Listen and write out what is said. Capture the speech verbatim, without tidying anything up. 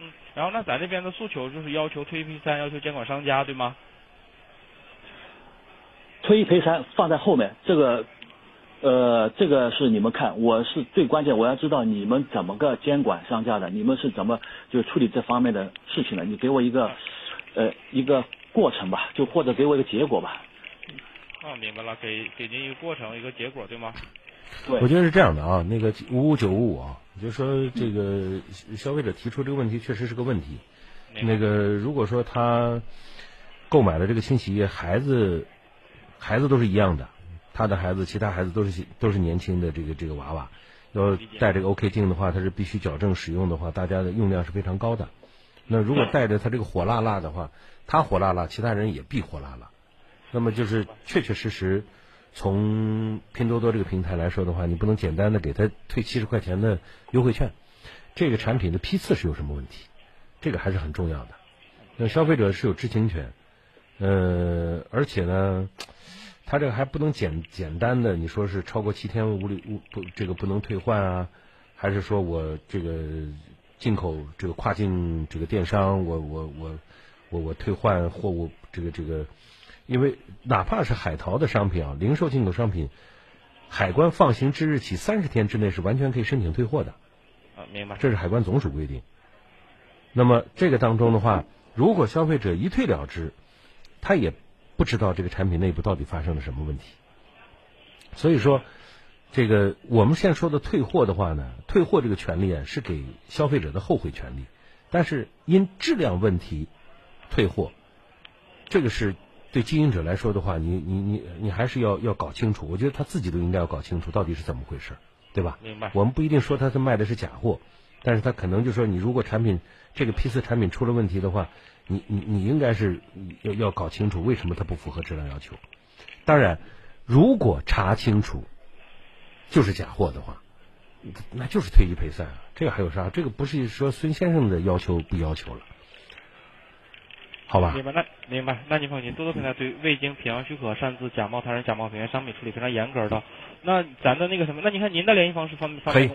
嗯，然后那咱这边的诉求就是要求退一赔三，要求监管商家，对吗？ 退一赔三放在后面，这个，呃，这个是你们看，我是最关键，我要知道你们怎么个监管商家的，你们是怎么就处理这方面的事情的？你给我一个，呃，一个过程吧，就或者给我一个结果吧。 啊，明白了，给给您一个过程，一个结果，对吗？ 对， 我觉得是这样的啊，那个五五九五五啊，就是说这个消费者提出这个问题确实是个问题。那个如果说他购买了这个清洗液，孩子孩子都是一样的，他的孩子、其他孩子都是都是年轻的这个这个娃娃，要带这个 OK 镜的话，它是必须矫正使用的话，大家的用量是非常高的。那如果带着他这个火辣辣的话，他火辣辣，其他人也必火辣辣。那么就是确确实实，从拼多多这个平台来说的话，你不能简单的给他退七十块钱的优惠券，这个产品的批次是有什么问题？这个还是很重要的。那消费者是有知情权，呃，而且呢，他这个还不能简简单的你说是超过七天无理无不这个不能退换啊，还是说我这个进口这个跨境这个电商我我我我我退换货物这个这个。因为哪怕是海淘的商品啊，零售进口商品，海关放行之日起三十天之内是完全可以申请退货的。 啊，明白。 这是海关总署规定。那么这个当中的话，如果消费者一退了之，他也不知道这个产品内部到底发生了什么问题。所以说，这个我们现在说的退货的话呢，退货这个权利啊是给消费者的后悔权利，但是因质量问题退货，这个是。对经营者来说的话，你你你你还是要要搞清楚，我觉得他自己都应该要搞清楚到底是怎么回事，对吧？ 明白。 我们不一定说他是卖的是假货，但是他可能就说你如果产品这个批次产品出了问题的话，你你你应该是要要搞清楚为什么它不符合质量要求。当然，如果查清楚就是假货的话，那就是退一赔三啊，这个还有啥？这个不是说孙先生的要求不要求了。好吧， 明白，那明白，那您放心，多多平台对未经品样许可擅自假冒他人假冒品源商品处理非常严格的。那咱的那个什么，那你看您的联系方式方方便。